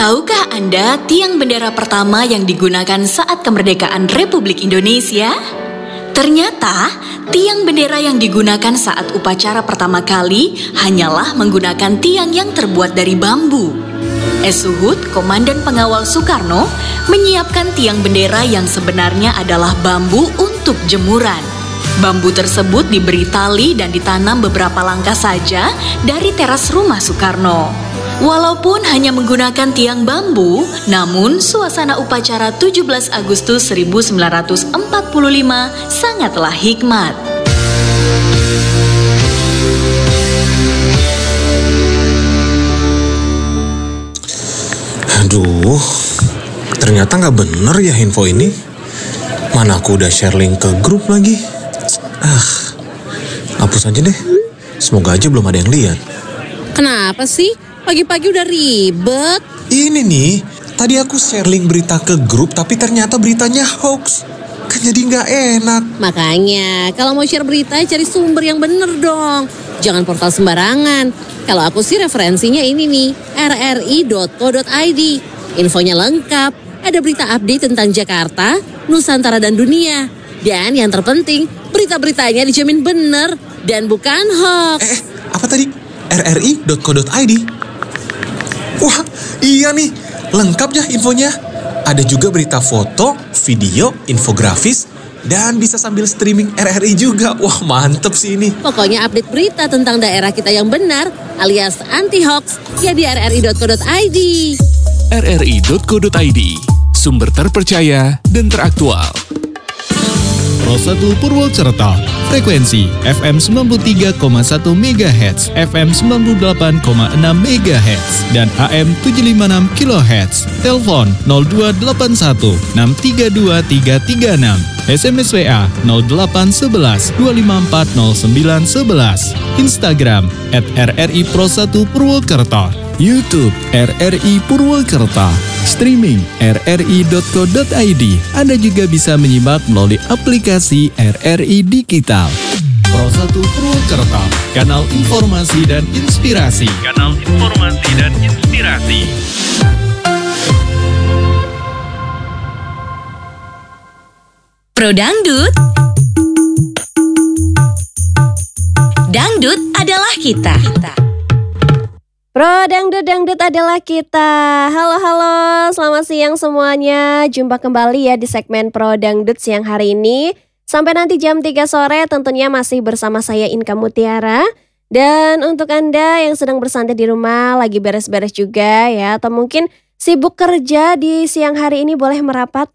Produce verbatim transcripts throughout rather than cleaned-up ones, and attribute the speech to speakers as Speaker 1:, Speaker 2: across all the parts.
Speaker 1: Tahukah Anda tiang bendera pertama yang digunakan saat kemerdekaan Republik Indonesia? Ternyata, tiang bendera yang digunakan saat upacara pertama kali hanyalah menggunakan tiang yang terbuat dari bambu. Esuhud, komandan pengawal Soekarno, menyiapkan tiang bendera yang sebenarnya adalah bambu untuk jemuran. Bambu tersebut diberi tali dan ditanam beberapa langkah saja dari teras rumah Soekarno. Walaupun hanya menggunakan tiang bambu, namun suasana upacara tujuh belas Agustus seribu sembilan ratus empat puluh lima sangatlah hikmat.
Speaker 2: Aduh, ternyata nggak bener ya info ini. Mana aku udah share link ke grup lagi. Ah, hapus aja deh. Semoga aja belum ada yang lihat.
Speaker 3: Kenapa sih? Pagi-pagi udah ribet.
Speaker 2: Ini nih, tadi aku share link berita ke grup tapi ternyata beritanya hoax. Kan jadi nggak enak.
Speaker 3: Makanya, kalau mau share berita cari sumber yang bener dong. Jangan portal sembarangan. Kalau aku sih referensinya ini nih, r r i dot co dot i d. Infonya lengkap, ada berita update tentang Jakarta, Nusantara dan dunia. Dan yang terpenting, berita-beritanya dijamin bener dan bukan hoax.
Speaker 2: Eh, apa tadi? r r i dot co dot i d. Wah, iya nih, lengkap ya infonya. Ada juga berita foto, video, infografis, dan bisa sambil streaming R R I juga. Wah, mantep sih ini.
Speaker 3: Pokoknya update berita tentang daerah kita yang benar, alias anti-hoax, ya di r r i dot co dot i d.
Speaker 4: r r i dot co dot i d, sumber terpercaya dan teraktual.
Speaker 5: Pro satu Purwokerto, frekuensi F M sembilan puluh tiga koma satu megahertz, F M sembilan puluh delapan koma enam megahertz, dan A M tujuh ratus lima puluh enam kilohertz. Telepon nol dua delapan satu enam tiga dua tiga tiga enam. S M S W A nol delapan satu satu dua lima empat nol sembilan satu satu. Instagram at R R I Pro satu Purwokerto. YouTube R R I Purwokerto. Streaming r r i dot co dot i d. Anda juga bisa menyimak melalui aplikasi R R I Digital. Pro satu Purwokerto, kanal informasi dan inspirasi. Kanal informasi dan inspirasi.
Speaker 1: Pro Dangdut. Dangdut adalah kita.
Speaker 6: Pro Dangdut-Dangdut adalah kita. Halo halo, selamat siang semuanya. Jumpa kembali ya di segmen Pro Dangdut siang hari ini. Sampai nanti jam tiga sore tentunya masih bersama saya Inka Mutiara. Dan untuk Anda yang sedang bersantai di rumah, lagi beres-beres juga ya, atau mungkin sibuk kerja di siang hari ini, boleh merapat.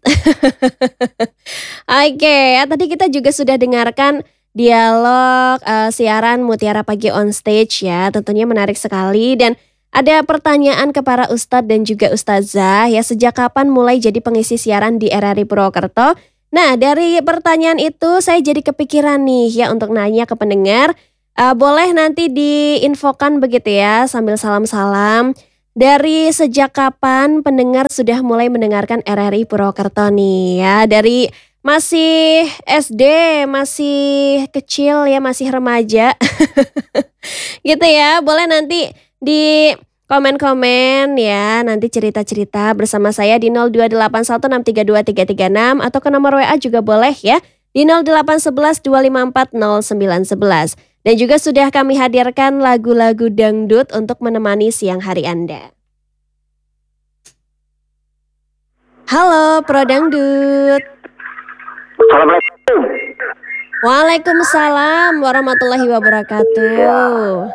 Speaker 6: Oke, ya, tadi kita juga sudah dengarkan dialog uh, siaran Mutiara Pagi on Stage ya, tentunya menarik sekali. Dan ada pertanyaan ke para ustadz dan juga ustazah ya, sejak kapan mulai jadi pengisi siaran di R R I Purwokerto? Nah, dari pertanyaan itu saya jadi kepikiran nih ya untuk nanya ke pendengar. uh, Boleh nanti diinfokan begitu ya, sambil salam-salam. Dari sejak kapan pendengar sudah mulai mendengarkan R R I Purwokerto nih ya? Dari masih S D, masih kecil ya, masih remaja. Gitu ya, boleh nanti di komen-komen ya, nanti cerita-cerita bersama saya di nol dua delapan satu enam tiga dua tiga tiga enam atau ke nomor W A juga boleh ya, di nol delapan satu satu dua lima empat nol sembilan satu satu. Dan juga sudah kami hadirkan lagu-lagu dangdut untuk menemani siang hari Anda. Halo Pro Dangdut.
Speaker 7: Assalamualaikum.
Speaker 6: Waalaikumsalam warahmatullahi wabarakatuh.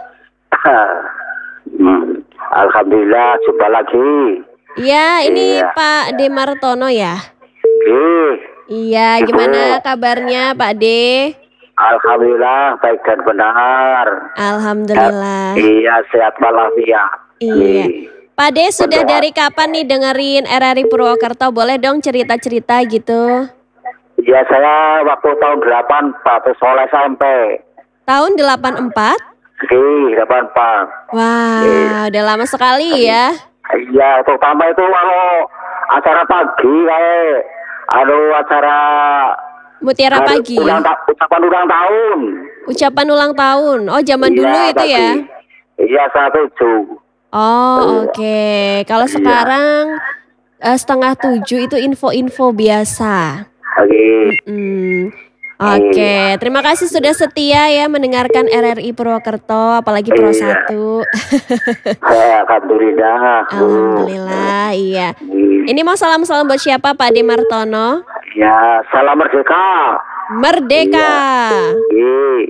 Speaker 7: Hmm, Alhamdulillah, jumpa lagi.
Speaker 6: Iya, ini
Speaker 7: Iya.
Speaker 6: Pak D Martono ya?
Speaker 7: Eh,
Speaker 6: Iya, gimana kabarnya Pak D?
Speaker 7: Alhamdulillah, baik dan benar.
Speaker 6: Alhamdulillah.
Speaker 7: Iya, sehat walafiat.
Speaker 6: Iya.
Speaker 7: Eh,
Speaker 6: Pak D sudah
Speaker 7: Berdoa.
Speaker 6: dari kapan nih dengerin R R I Purwokerto? Boleh dong cerita-cerita gitu.
Speaker 7: Ya, saya waktu tahun delapan empat sekolah S M P.
Speaker 6: Tahun delapan empat?
Speaker 7: Di delapan empat.
Speaker 6: Wah, udah lama sekali ya.
Speaker 7: Iya, terutama itu kalau acara pagi kayak aduh acara
Speaker 6: Mutiara
Speaker 7: hari
Speaker 6: Pagi.
Speaker 7: ulang ta- ucapan ulang tahun.
Speaker 6: Ucapan ulang tahun. Oh, zaman
Speaker 7: Iya,
Speaker 6: dulu itu
Speaker 7: pagi.
Speaker 6: ya.
Speaker 7: Iya, saya tujuh.
Speaker 6: Oh, oke. Kalau
Speaker 7: Iya.
Speaker 6: sekarang eh, setengah tujuh itu info-info biasa.
Speaker 7: Oke.
Speaker 6: Mm-mm. Oke, terima kasih sudah setia ya mendengarkan R R I Purwokerto, apalagi Pro
Speaker 7: Iya.
Speaker 6: satu.
Speaker 7: Eh, Alhamdulillah.
Speaker 6: Alhamdulillah, iya.
Speaker 7: Hmm.
Speaker 6: Ini mau salam-salam buat siapa Pak Ade Martono?
Speaker 7: Ya, salam merdeka.
Speaker 6: Merdeka.
Speaker 7: Iya.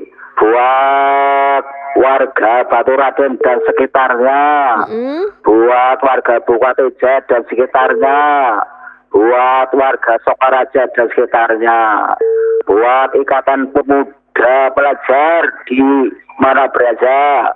Speaker 7: Buat warga Batu Raden dan sekitarnya.
Speaker 6: Mm-mm.
Speaker 7: Buat warga Bukatejat dan sekitarnya. Buat warga Sokaraja dan sekitarnya. Buat Ikatan Pemuda Pelajar di mana berada.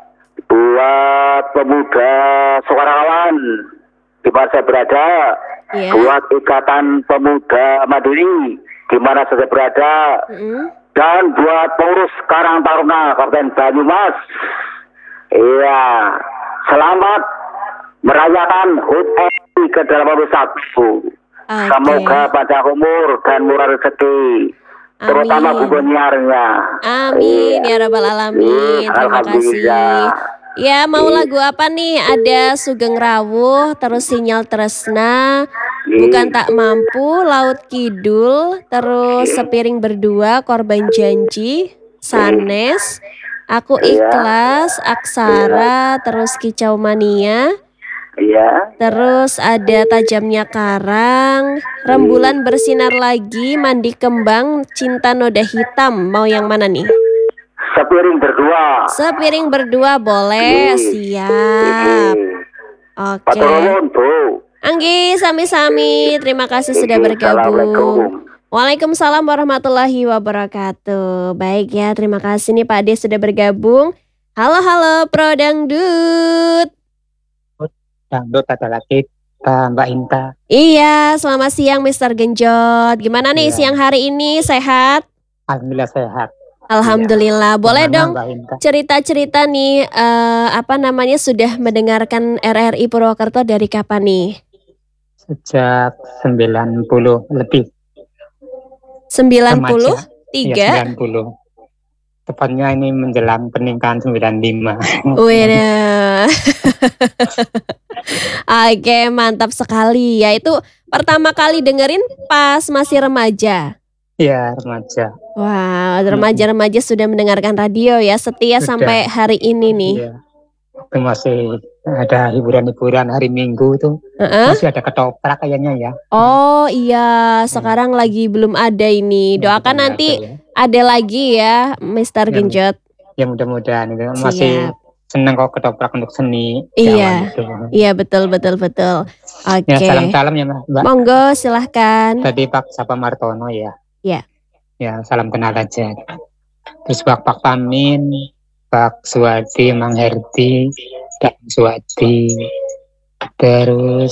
Speaker 7: Buat pemuda Sukarelawan di mana saya berada.
Speaker 6: Iya.
Speaker 7: Buat Ikatan Pemuda Mandiri di mana saya berada.
Speaker 6: Mm-mm.
Speaker 7: Dan buat pengurus Karang Taruna Kabupaten Banyumas. Iya. Selamat merayakan H U T R I ke delapan puluh satu.
Speaker 6: Oke.
Speaker 7: Semoga panjang umur dan murah rezeki. Terutama
Speaker 6: Amin.
Speaker 7: gubernurnya.
Speaker 6: Amin ya rabbal alamin.
Speaker 7: Hmm,
Speaker 6: Terima kasih.
Speaker 7: Alhamdulillah.
Speaker 6: Ya, mau lagu apa nih? Ada Sugeng Rawuh, terus Sinyal Tresna, Bukan Tak Mampu, Laut Kidul, terus Sepiring Berdua, Korban Janji, Sanes, Aku Ikhlas, Aksara, terus Kicau Mania,
Speaker 7: Iya.
Speaker 6: terus ada Tajamnya Karang, Rembulan Bersinar Lagi, Mandi Kembang, Cinta Noda Hitam. Mau yang mana nih?
Speaker 7: Sepiring Berdua.
Speaker 6: Sepiring Berdua boleh, siap. Oke.
Speaker 7: Paturnuwun, Bu.
Speaker 6: Anggi, sami-sami. Terima kasih sudah bergabung.
Speaker 7: Assalamualaikum.
Speaker 6: Waalaikumsalam warahmatullahi wabarakatuh. Baik ya, terima kasih nih Pak Ade sudah bergabung. Halo, halo, Pro Dangdut.
Speaker 8: Dangdut ada lagi Kak Mbak Inta.
Speaker 6: Iya, selamat siang Mister Genjot. Gimana nih
Speaker 8: Iya.
Speaker 6: siang hari ini, sehat?
Speaker 8: Alhamdulillah sehat.
Speaker 6: Alhamdulillah. Boleh
Speaker 8: Gimana,
Speaker 6: dong
Speaker 8: Mbak Inta?
Speaker 6: cerita-cerita nih, eh, apa namanya, sudah mendengarkan R R I Purwokerto dari kapan nih?
Speaker 8: Sejak sembilan puluh lebih.
Speaker 6: sembilan puluh
Speaker 8: Iya,
Speaker 6: tiga?
Speaker 8: sembilan puluh. Tepatnya ini menjelang pernikahan sembilan puluh lima.
Speaker 6: Wih, oke, mantap sekali. Ya, itu pertama kali dengerin pas masih remaja.
Speaker 8: Iya, remaja.
Speaker 6: Wah, remaja-remaja sudah mendengarkan radio ya, setia
Speaker 8: Sudah.
Speaker 6: sampai hari ini nih.
Speaker 8: Iya. Waktu masih ada hiburan-hiburan hari Minggu tuh.
Speaker 6: Heeh.
Speaker 8: Masih ada ketoprak kayaknya ya.
Speaker 6: Oh iya, sekarang lagi belum ada ini. Doakan
Speaker 8: Mudah-mudahan
Speaker 6: nanti
Speaker 8: ada ya.
Speaker 6: ada lagi ya, Mister
Speaker 8: Ya,
Speaker 6: Genjot.
Speaker 8: Ya mudah-mudahan itu masih
Speaker 6: Siap.
Speaker 8: senang kok ketoprak untuk seni.
Speaker 6: Iya.
Speaker 8: Jawa itu.
Speaker 6: Iya, betul betul betul. Oke.
Speaker 8: Ya salam-salam ya Mbak.
Speaker 6: Monggo silahkan.
Speaker 8: Tadi Pak Sapa Martono ya.
Speaker 6: Ya.
Speaker 8: Ya salam kenal aja. Terus Pak Pak Pamin, Pak Suwadi, Mang Herdi, dan Suwadi. Terus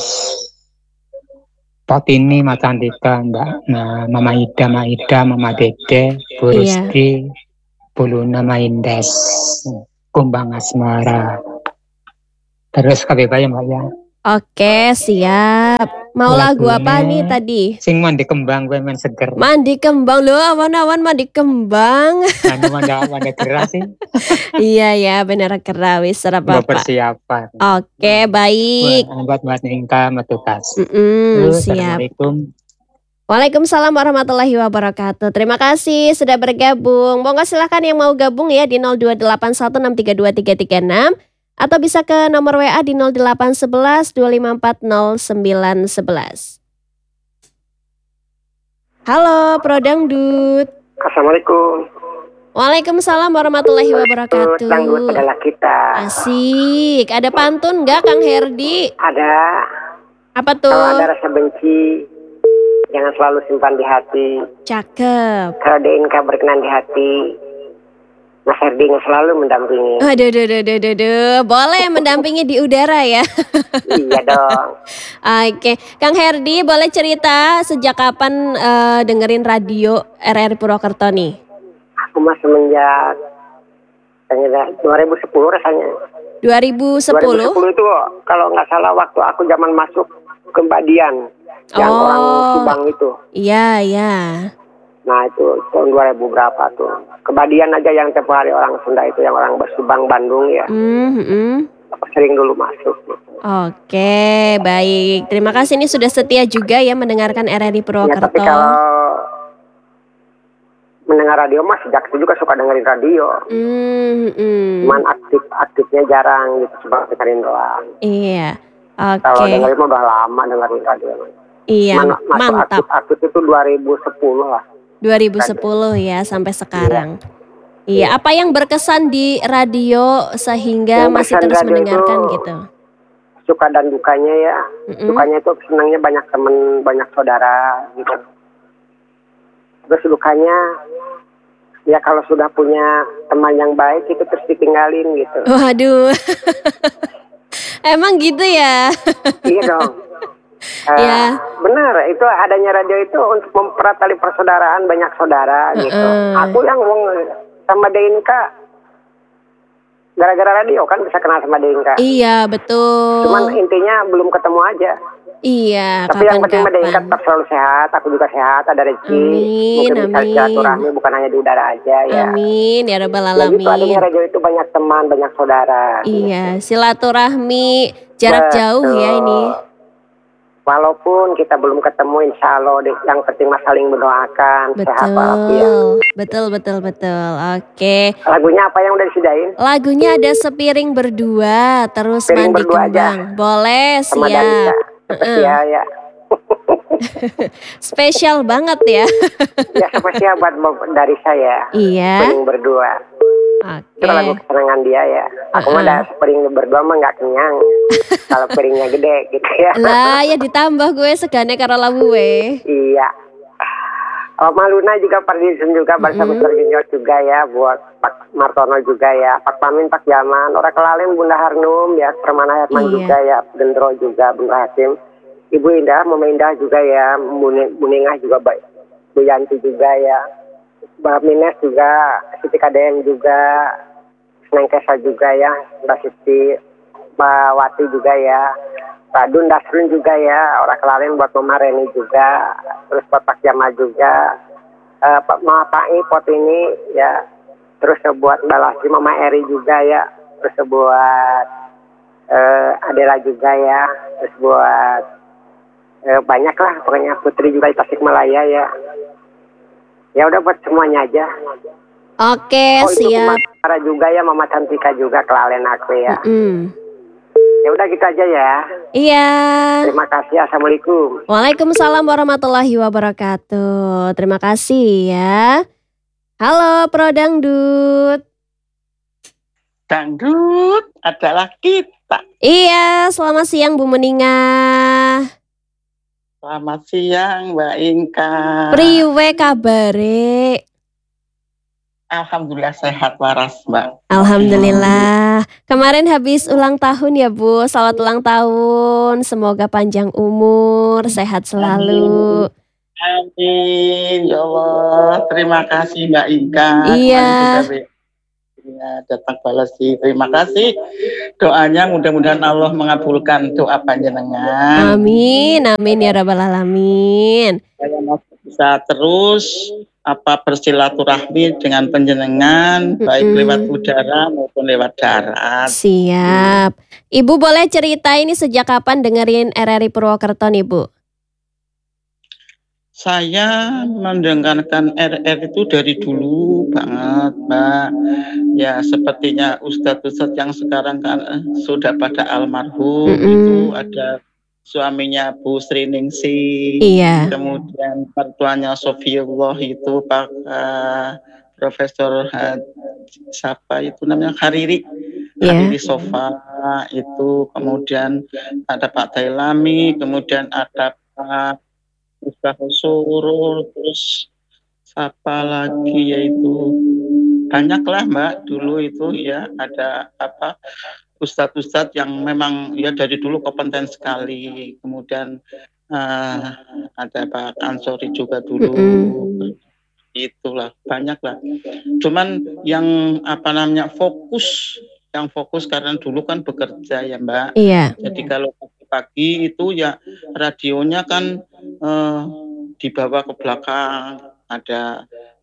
Speaker 8: Pot ini Mas Andika, Mbak, nah, Mama Ida, Mama Ida, Mama Dede, Bu
Speaker 6: Iya.
Speaker 8: Rizky, Bu Luna, Maindes, Kumbang Asmara. Terus K B B ya Mbak ya.
Speaker 6: Oke, siap. Mau lagu apa nih
Speaker 8: Lagunya
Speaker 6: tadi?
Speaker 8: Sing mandi kembang gue men seger.
Speaker 6: Mandi kembang loh, awan-awan mandi kembang.
Speaker 8: Anu manda manda gerah sih.
Speaker 6: Iya ya, benar kerawis serap
Speaker 8: Buat
Speaker 6: bapak.
Speaker 8: persiapan.
Speaker 6: Oke, baik.
Speaker 8: Buat Mas Ningka Metukas.
Speaker 6: Mm-mm,
Speaker 8: Terus,
Speaker 6: siap.
Speaker 8: Assalamualaikum.
Speaker 6: Waalaikumsalam warahmatullahi wabarakatuh. Terima kasih sudah bergabung. Monggo silahkan yang mau gabung ya di nol dua delapan satu enam tiga dua tiga tiga enam atau bisa ke nomor W A di nol delapan satu satu dua lima empat nol sembilan satu satu. Halo, Pro Dangdut.
Speaker 7: Assalamualaikum.
Speaker 6: Waalaikumsalam warahmatullahi wabarakatuh.
Speaker 7: Dangdut adalah kita.
Speaker 6: Asik. Ada pantun nggak, Kang Herdi?
Speaker 7: Ada.
Speaker 6: Apa
Speaker 7: Kalau
Speaker 6: tuh?
Speaker 7: ada rasa benci, jangan selalu simpan di hati.
Speaker 6: Cakep.
Speaker 7: Kalau ada ingkar berkenan di hati, Mas Herdi yang selalu mendampingi.
Speaker 6: Aduh, aduh, aduh, aduh, aduh. Boleh mendampingi di udara ya.
Speaker 7: Iya dong.
Speaker 6: Oke, Kang Herdi boleh cerita sejak kapan eh, dengerin radio R R I Purwokerto nih?
Speaker 7: Aku mah semenjak semenjak dua ribu sepuluh rasanya.
Speaker 6: dua ribu sepuluh?
Speaker 7: dua ribu sepuluh itu kalau nggak salah waktu aku zaman masuk ke Mbak Dian. Yang
Speaker 6: Oh.
Speaker 7: orang Subang itu.
Speaker 6: Iya, iya.
Speaker 7: Nah itu tahun dua ribu berapa tuh. Kebadian aja yang tiap hari orang Sunda itu yang orang Subang Bandung ya.
Speaker 6: Hmm, hmm.
Speaker 9: apa sering dulu masuk. Gitu.
Speaker 6: Oke, baik. Terima kasih ini sudah setia juga ya mendengarkan R R I
Speaker 9: Ya, tapi
Speaker 6: Purwokerto.
Speaker 9: kalau mendengar radio mah sejak itu juga suka dengerin radio.
Speaker 6: Hmm, hmm.
Speaker 9: Cuman aktif-aktifnya jarang gitu, cuma dengerin doang.
Speaker 6: Iya.
Speaker 9: Kalau
Speaker 6: Oke.
Speaker 9: dengerin mah udah lama dengerin radio.
Speaker 6: Iya,
Speaker 9: Cuman masuk
Speaker 6: mantap.
Speaker 9: aktif-aktif itu dua ribu sepuluh lah.
Speaker 6: dua ribu sepuluh ya sampai sekarang. Iya, apa yang berkesan di radio sehingga
Speaker 9: Yang
Speaker 6: masih
Speaker 9: berkesan
Speaker 6: terus
Speaker 9: radio
Speaker 6: mendengarkan
Speaker 9: itu
Speaker 6: gitu?
Speaker 9: Suka dan dukanya ya.
Speaker 6: Mm-mm.
Speaker 9: Sukanya itu senangnya banyak temen, banyak saudara gitu. Terus dukanya ya kalau sudah punya teman yang baik itu terus ditinggalin gitu.
Speaker 6: Waduh. Emang gitu ya?
Speaker 9: Iya dong. Eh,
Speaker 6: Ya.
Speaker 9: Benar, itu adanya radio itu untuk mempererat tali persaudaraan banyak saudara gitu.
Speaker 6: Heeh.
Speaker 9: Aku yang ngomong sama Deinka gara-gara radio kan bisa kenal sama Deinka.
Speaker 6: Iya, betul.
Speaker 9: Cuman intinya belum ketemu aja.
Speaker 6: Iya,
Speaker 9: Tapi yang penting Deinka
Speaker 6: kapan-kapan.
Speaker 9: tetap selalu sehat, aku juga sehat, ada rezeki.
Speaker 6: Amin,
Speaker 9: Mungkin bisa
Speaker 6: amin.
Speaker 9: silaturahmi bukan hanya di udara aja ya.
Speaker 6: Amin ya rabbal
Speaker 9: Ya gitu, adanya
Speaker 6: alamin.
Speaker 9: radio itu banyak teman, banyak saudara.
Speaker 6: Iya, silaturahmi jarak
Speaker 9: Betul.
Speaker 6: jauh ya ini.
Speaker 9: Walaupun kita belum ketemu, insya Allah deh, yang penting mah saling mendoakan, sehat walafiat.
Speaker 6: Betul, betul, betul, betul. Oke.
Speaker 9: Lagunya apa yang udah disediain?
Speaker 6: Lagunya ada Sepiring Berdua, terus
Speaker 9: Sepiring
Speaker 6: Mandi
Speaker 9: Berdua aja.
Speaker 6: Kembang. Boleh,
Speaker 9: Sama
Speaker 6: siap.
Speaker 9: Dalisa.
Speaker 6: Heeh.
Speaker 9: Ya, ya.
Speaker 6: Spesial banget ya.
Speaker 9: Ya, spesial buat dari saya.
Speaker 6: Iya.
Speaker 9: Spring berdua. Itu lagu
Speaker 6: Oke.
Speaker 9: kesenangan dia ya. Aku mah ada spring berdua mah nggak kenyang. Kalau piringnya gede gitu ya.
Speaker 6: Lah ya ditambah gue segane karo labu we.
Speaker 9: Iya. Oh, Maluna juga Pardison juga bersama Tergenjot juga ya, buat Pak Martono juga ya, Pak Pamin, Pak Jaman, orang kelalen Bunda Harnum ya, Permana Herman
Speaker 6: Iya.
Speaker 9: juga ya, Gendro juga, Bunda Hasim, Ibu Indah, Mama Indah juga ya, Muningah juga, baik, Bu Yanti juga ya, Mbak Mines juga, Siti Kadeng juga, Seneng Kesa juga ya, Mbak Siti, Mbak Wati juga ya, Pak Dun Dasrun juga ya, orang kelalen buat Mama Reni juga, terus buat Pak Jamal juga, eh, Pak Mama Pai pot ini ya, terus buat Mbak Lasri, Mama Eri juga ya, terus buat eh, Adela juga ya, terus buat eh, banyak lah, pokoknya Putri juga di Tasikmalaya ya. Ya udah buat semuanya aja.
Speaker 6: Oke,
Speaker 9: Oh itu
Speaker 6: siap.
Speaker 9: Mama juga ya, Mama Cantika juga kelalen aku ya.
Speaker 6: Mm.
Speaker 9: Ya udah gitu aja ya.
Speaker 6: Iya.
Speaker 9: Terima kasih. Assalamualaikum.
Speaker 6: Waalaikumsalam warahmatullahi wabarakatuh. Terima kasih ya. Halo Pro Dangdut.
Speaker 10: Dangdut adalah kita.
Speaker 6: Iya, selamat siang Bu Meninga.
Speaker 10: Selamat siang Mbak Inka.
Speaker 6: Priwe kabare?
Speaker 10: Alhamdulillah sehat waras Mbak.
Speaker 6: Alhamdulillah. Kemarin habis ulang tahun ya Bu. Selamat ulang tahun. Semoga panjang umur, sehat selalu.
Speaker 10: Amin. Ya Allah. Terima kasih Mbak Inka.
Speaker 6: Iya.
Speaker 10: Kemarin sudah ya, datang balas sih. Terima kasih. Doanya mudah-mudahan Allah mengabulkan doa panjenengan.
Speaker 6: Amin, amin ya rabbal alamin.
Speaker 10: Saya masih bisa terus apa bersilaturahmi dengan panjenengan baik
Speaker 6: Mm-mm.
Speaker 10: lewat udara maupun lewat darat.
Speaker 6: Siap. Ibu boleh cerita ini sejak kapan dengerin R R I Purwokerto nih Bu?
Speaker 10: Saya mendengarkan R R itu dari dulu banget, Mbak. Ya, sepertinya Ustadz-Ustadz yang sekarang kan eh, sudah pada almarhum.
Speaker 6: Mm-mm.
Speaker 10: Itu ada suaminya Bu Sri Ningsih.
Speaker 6: Iya.
Speaker 10: Kemudian mertuanya Sofiullah itu Pak eh, Profesor Had, siapa itu namanya Hariri.
Speaker 6: Iya.
Speaker 10: Hariri Sofa itu. Kemudian ada Pak Dailami, kemudian ada Pak Ustaz Surul, terus siapa lagi yaitu banyaklah Mbak dulu itu ya, ada apa ustadz-ustadz yang memang ya dari dulu kompeten sekali. Kemudian eh, ada Pak Ansori juga dulu.
Speaker 6: Mm-mm.
Speaker 10: Itulah banyak lah. Cuman yang apa namanya fokus, yang fokus karena dulu kan bekerja ya Mbak.
Speaker 6: Iya.
Speaker 10: Jadi kalau pagi itu ya radionya kan eh, dibawa ke belakang, ada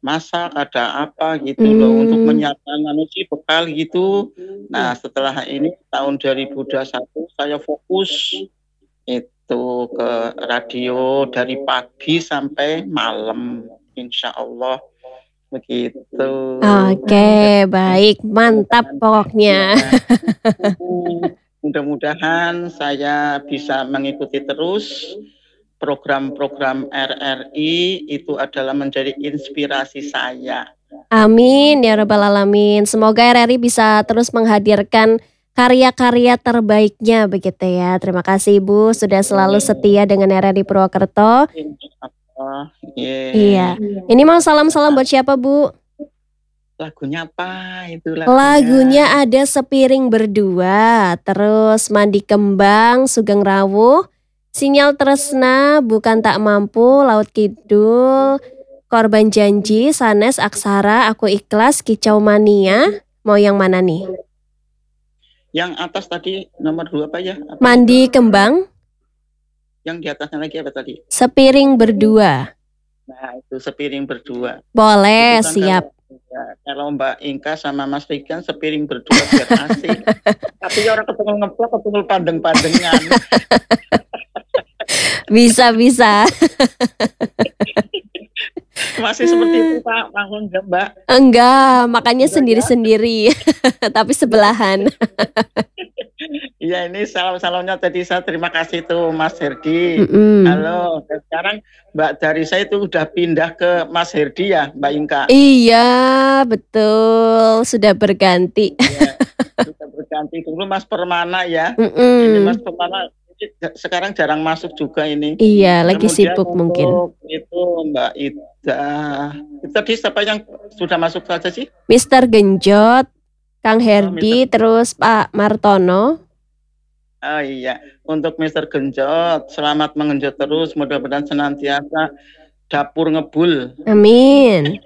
Speaker 10: masak, ada apa gitu loh untuk
Speaker 6: Hmm.
Speaker 10: menyiapkan anu sih bekal gitu. Nah, setelah ini tahun dua ribu dua puluh satu saya fokus itu ke radio dari pagi sampai malam, insya Allah begitu.
Speaker 6: Oke, baik, mantap pokoknya.
Speaker 10: Ya, mudah-mudahan saya bisa mengikuti terus program-program R R I, itu adalah menjadi inspirasi saya.
Speaker 6: Amin ya rabbal alamin. Semoga R R I bisa terus menghadirkan karya-karya terbaiknya begitu ya. Terima kasih Ibu sudah selalu setia dengan R R I Purwokerto.
Speaker 10: Oh,
Speaker 6: Iya. Ini mau salam-salam buat siapa Bu?
Speaker 10: Lagunya apa itu lagunya?
Speaker 6: Lagunya ada Sepiring Berdua, terus Mandi Kembang, Sugeng Rawuh, Sinyal Tresna, Bukan Tak Mampu, Laut Kidul, Korban Janji, Sanes, Aksara, Aku Ikhlas, Kicau Mania. Mau yang mana nih?
Speaker 10: Yang atas tadi nomor dua apa ya? Apa?
Speaker 6: Mandi Kembang.
Speaker 10: Yang di atasnya lagi apa tadi?
Speaker 6: Sepiring Berdua.
Speaker 10: Nah, itu Sepiring Berdua.
Speaker 6: Boleh,
Speaker 10: Itu kan
Speaker 6: siap.
Speaker 10: Kalau, ya, kalau Mbak Inka sama Mas Rigan sepiring berdua biar asik. Tapi orang ketemu ngeplok, ketemu pandeng-pandengan.
Speaker 6: Bisa, bisa.
Speaker 10: Masih seperti itu Pak, langsung enggak Mbak?
Speaker 6: Enggak, makanya sendiri-sendiri. Tapi sebelahan.
Speaker 10: Iya, ini salam-salamnya tadi saya terima kasih tuh Mas Herdi.
Speaker 6: Mm-mm.
Speaker 10: Halo, dan sekarang Mbak Darisa itu udah pindah ke Mas Herdi ya Mbak Inka?
Speaker 6: Iya, betul. Sudah berganti.
Speaker 10: Ya, sudah berganti dulu Mas Permana ya.
Speaker 6: Mm-mm.
Speaker 10: Ini Mas Permana ini sekarang jarang masuk juga ini.
Speaker 6: Iya, lagi
Speaker 10: Kemudian
Speaker 6: sibuk mungkin.
Speaker 10: untuk itu Mbak Ida. Itu tadi siapa yang sudah masuk saja sih?
Speaker 6: Mister Genjot, Kang Herdi, terus Pak Martono.
Speaker 10: Oh iya, untuk Mister Genjot, selamat mengenjot terus, mudah-mudahan senantiasa dapur ngebul.
Speaker 6: Amin.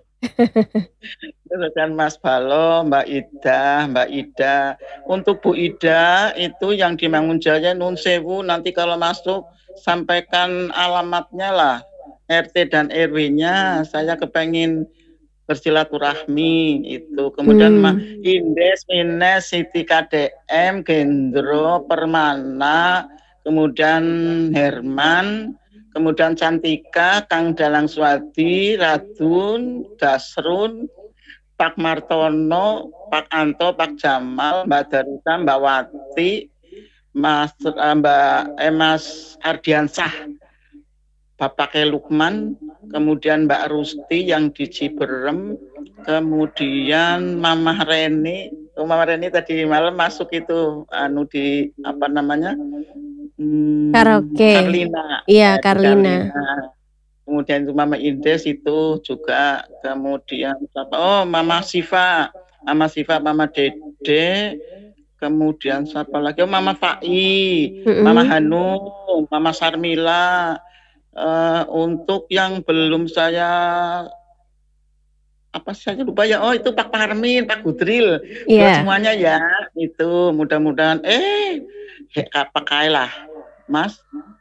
Speaker 10: Dan Mas Balo, Mbak Ida, Mbak Ida. Untuk Bu Ida itu yang di Mangunjaya Nun Sewu, nanti kalau masuk sampaikan alamatnya lah, R T dan R W-nya. Saya kepengen bersilaturahmi itu. Kemudian
Speaker 6: Hmm.
Speaker 10: mah Indes, Ines, Siti K D M, Gendro, Permana, kemudian Herman, kemudian Cantika, Kang Dalang Swadi, Radun, Dasrun, Pak Martono, Pak Anto, Pak Jamal, Mbak Darisa, Mbak Wati, Mas eh, Mbak eh, Mas Ardiansah, Bapak Lukman, kemudian Mbak Rusti yang di Ciberem, kemudian Mama Reni, oh, Mama Reni tadi malam masuk itu anu di apa namanya? Hmm,
Speaker 6: Karaoke.
Speaker 10: Karlina.
Speaker 6: Iya,
Speaker 10: Ya, di
Speaker 6: Karlina.
Speaker 10: Kemudian itu Mama Indes itu juga, kemudian siapa? Oh, Mama Siva, Mama Siva, Mama Dede, kemudian siapa lagi? Oh, Mama Fai,
Speaker 6: Mm-mm.
Speaker 10: Mama Hanum, Mama Sarmila. Uh, untuk yang belum saya apa saja lupa ya, oh itu Pak Parmin, Pak Gudril, buat
Speaker 6: Iya.
Speaker 10: semuanya ya, itu mudah-mudadan eh apa kayak lah Mas